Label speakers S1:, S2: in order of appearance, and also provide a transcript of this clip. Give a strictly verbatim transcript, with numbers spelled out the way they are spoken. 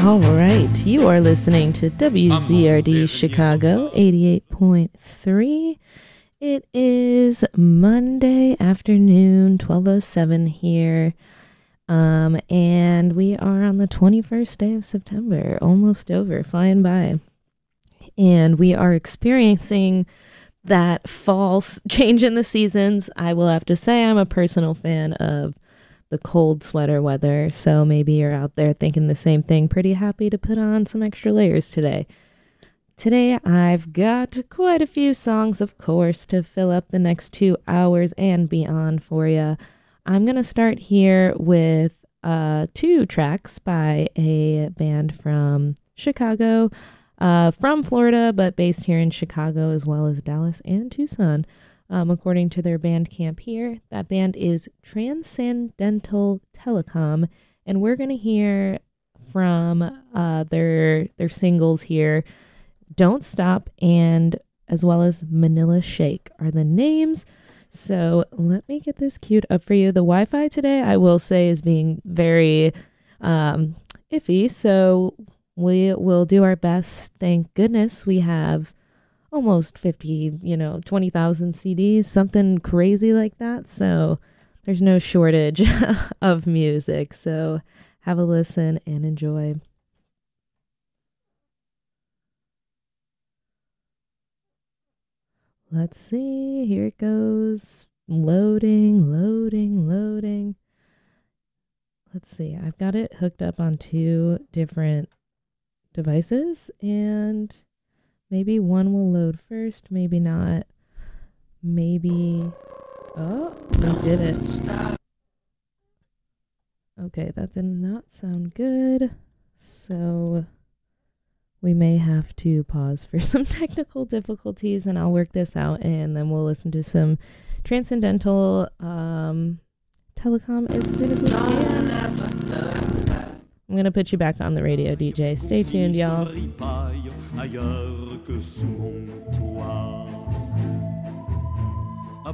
S1: All right, you are listening to W Z R D Chicago eighty-eight point three. It is Monday afternoon, twelve oh seven here, um, and we are on the twenty-first day of September, almost over, flying by. And we are experiencing that fall change in the seasons. I will have to say I'm a personal fan of the cold sweater weather, so maybe you're out there thinking the same thing. Pretty happy to put on some extra layers today. Today I've got quite a few songs, of course, to fill up the next two hours and beyond for you. I'm going to start here with uh, two tracks by a band from Chicago, uh, from Florida, but based here in Chicago as well as Dallas and Tucson. Um, according to their Bandcamp here, that band is Transcendental Telecom, and we're going to hear from uh, their their singles here, Don't Stop, and as well as Manila Shake are the names. So let me get this queued up for you. The Wi-Fi today, I will say, is being very um, iffy, so we will do our best. Thank goodness we have almost fifty, you know, twenty thousand C Ds, something crazy like that. So there's no shortage of music. So have a listen and enjoy. Let's see. Here it goes. Loading, loading, loading. Let's see. I've got it hooked up on two different devices, and maybe one will load first, maybe not. Maybe... Oh, we did it. Okay, that did not sound good. So we may have to pause for some technical difficulties, and I'll work this out, and then we'll listen to some Transcendental um, Telecom as soon as we can. I'm going to put you back on the radio, D J. Stay tuned, y'all.
S2: Ailleurs que sous mon toit.